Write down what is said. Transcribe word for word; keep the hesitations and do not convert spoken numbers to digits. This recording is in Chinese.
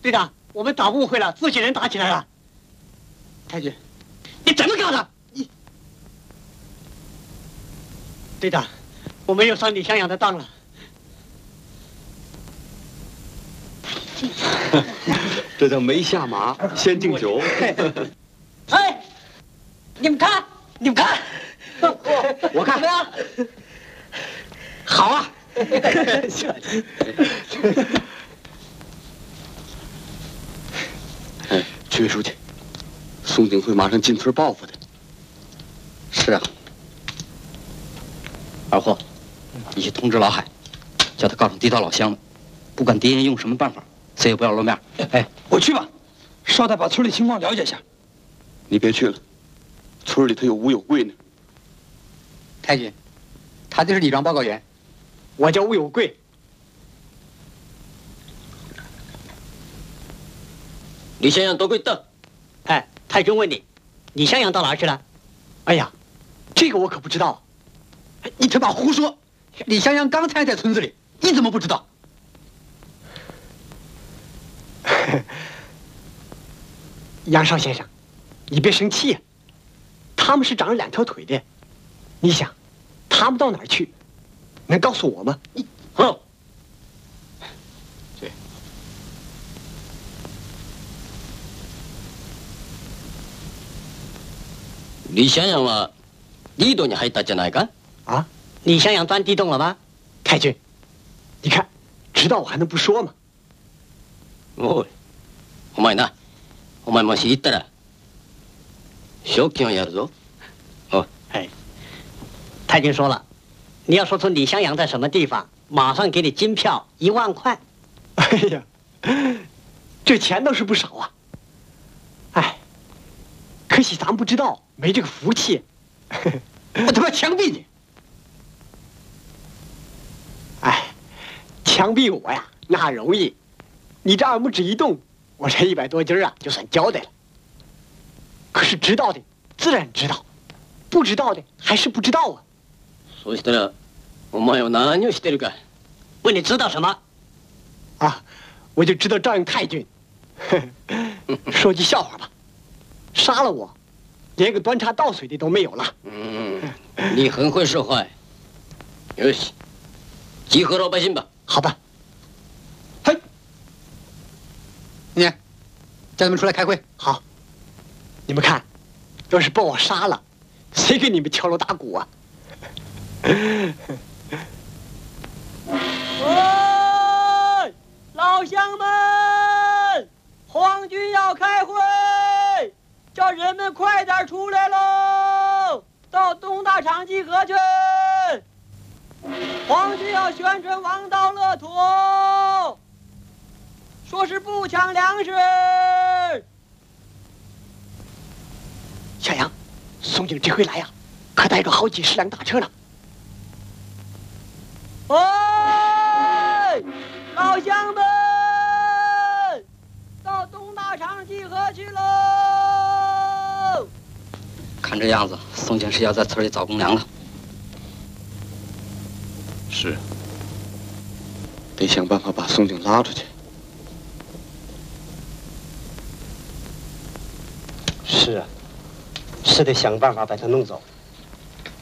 队长，我们打误会了，自己人打起来了。太君，你怎么搞的？你，队长，我没有上李向阳的当了。 这叫没下马先敬酒。 哎，你们看，你们看， 我我看怎么样？ 好啊！哎，区委书记，宋警会马上进村报复的。 是啊，二货，你去通知老海，叫他告诉地道老乡们，不管敌人用什么办法，谁也不要露面。 哎，我去吧，捎带把村里情况了解一下。 你别去了，村里头有吴有贵呢。 太君，他就是李庄报告员。 我叫吴有贵。 李向阳多贵到？ 哎，太君问你，李向阳到哪儿去了？哎呀，这个我可不知道。 你他妈胡说！李向阳刚才在村子里，你怎么不知道？ 杨少先生，你别生气呀、啊。他们是长了两条腿的，你想，他们到哪儿去？能告诉我吗？你哦， 对。 李向陽はリードに入ったんじゃないか？ 啊，李向阳钻地洞了吗？太君，你看，知道我还能不说吗？ おい、お前な、お前もし行ったら賞金をやるぞ。哦， 哎，太君说了，你要说出李向阳在什么地方，马上给你金票一万块。哎呀，这钱倒是不少啊。哎，可惜咱不知道，没这个福气。 我他妈枪毙你！ 哎，枪毙我呀，那容易。你这二拇指一动，我这一百多斤啊，就算交代了。可是知道的自然知道，不知道的还是不知道啊。 そうしたら、お前は何をしてるか？ 问你知道什么？啊，我就知道照应太君。说句笑话吧，杀了我，连个端茶倒水的都没有了。 嗯，你很会说话。よし、集合老百姓吧。 好吧。 嘿，你叫他们出来开会。 好。你们看，要是把我杀了，谁给你们敲锣打鼓啊？喂，老乡们，皇军要开会，叫人们快点出来喽，到东大场集合去。皇军要宣传王道乐土，说是不抢粮食。小杨，宋警这回来呀、啊，可带个好几十辆大车呢。喂，老乡们，到东大场集合去喽！ 看这样子，宋警是要在村里找公粮了。 是，得想办法把宋警拉出去。 是啊，是得想办法把他弄走。